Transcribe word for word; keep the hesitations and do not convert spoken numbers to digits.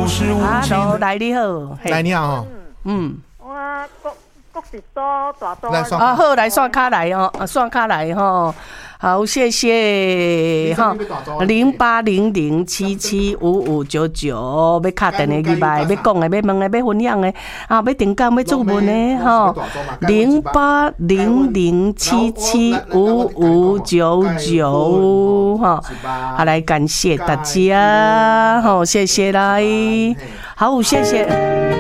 故事无情。 Hello， 来你好， 来你好哈， 嗯， 我国国是多大多。 来刷啊好，来刷卡来哦，啊刷卡来吼，好谢谢哈，零八零零七七五五九九，要卡电的入来，要讲的，要问的，要分享的，啊要订购，要注文的吼，零八零零七七五五九九哈，好来感谢大家，好谢谢来，好谢谢。